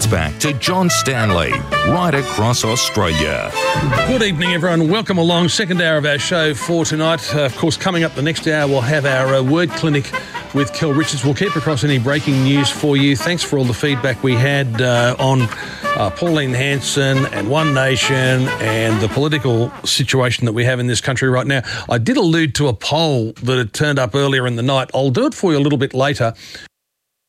gets back to John Stanley, right across Australia. Good evening, everyone. Welcome along. Second hour of our show for tonight. Of course, coming up the next hour, we'll have our word clinic with Kel Richards. We'll keep across any breaking news for you. Thanks for all the feedback we had on Pauline Hanson and One Nation and the political situation that we have in this country right now. I did allude to a poll that had turned up earlier in the night. I'll do it for you a little bit later.